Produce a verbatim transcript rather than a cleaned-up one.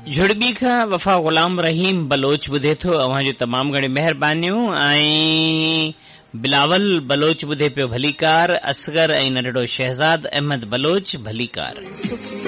झुड़बी खां वफ़ा ग़ुलाम रहीम बलोच ॿुधे थो। अव्हां जो तमामु घणी महिरबानियूं। ऐं बिलावल बलोच ॿुधे पियो भलीकार। असगर ऐं नंढड़ो शहज़ाद अहमद बलोच भलीकार।